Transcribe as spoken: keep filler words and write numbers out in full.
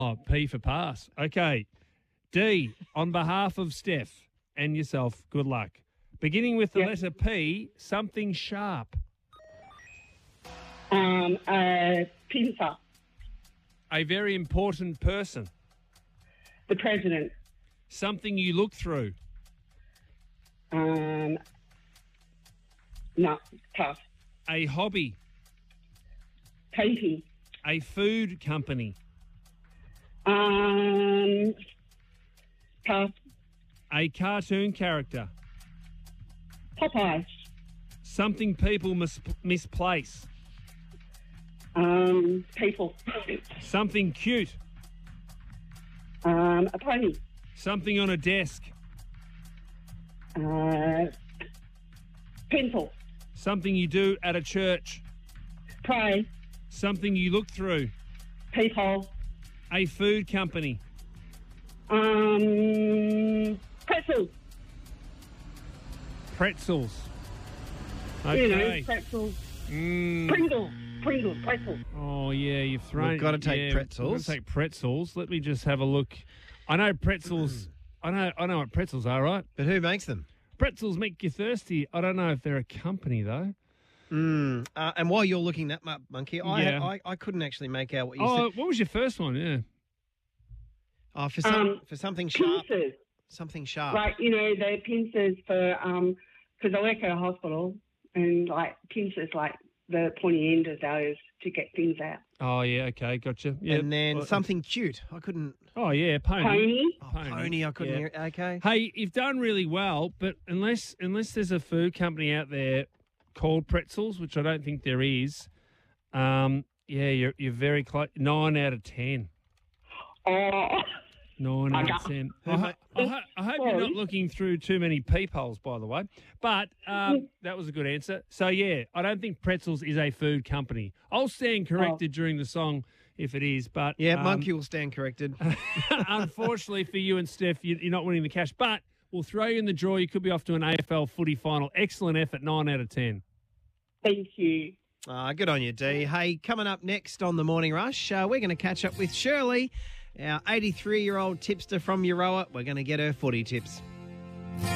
Oh, P for pass. Okay. D, on behalf of Steph and yourself, good luck. Beginning with the Yep. letter P, something sharp. Um, uh, pincer, A very important person. the president, Something you look through. um, no, tough, A hobby. painting, A food company. um, tough, A cartoon character. Popeye, Something people mis- misplace. um, people, Something cute. um, a pony, Something on a desk. uh, pencil, Something you do at a church. pray, Something you look through. peephole, A food company. um, pretzel, Pretzels. you know, Okay. pretzels, Mm. Pringles, Pringles, pretzels. Oh, yeah, you've thrown... We've gotta take yeah, pretzels. We've got to take pretzels. Let me just have a look. I know pretzels... I know I know what pretzels are, right? But who makes them? Pretzels make you thirsty. I don't know if they're a company, though. Mm. Uh, and while you're looking that up, Monkey, I, Yeah. I I couldn't actually make out what you Oh, said. what was your first one? Yeah. Oh, for some Um, for something sharp. Pincers, Something sharp. like, you know, the pincers for, um, because I work at a hospital, and like pincers, like the pointy end of those to get things out. Oh, yeah, okay, gotcha. Yeah. And then Well, something cute. I couldn't. Oh, yeah, pony. Pony, Oh, Pony, pony. I couldn't yeah. hear. Okay. Hey, you've done really well, but unless unless there's a food company out there called Pretzels, which I don't think there is, um, yeah, you're you're very close. Nine out of ten. oh, Nine I out got- of ten. Who I, ma- ho- I, ho- I hope you're not Sorry. looking through too many peepholes, by the way. But um, that was a good answer. So yeah, I don't think Pretzels is a food company. I'll stand corrected during the song if it is, but Yeah, um, Monkey will stand corrected. unfortunately for you and Steph, you- you're not winning the cash. But we'll throw you in the draw. You could be off to an A F L footy final. Excellent effort, nine out of ten. thank you. Ah, good on you, D. Hey, coming up next on the Morning Rush, uh, we're going to catch up with Shirley, our eighty-three-year-old tipster from Euroa. We're going to get her footy tips.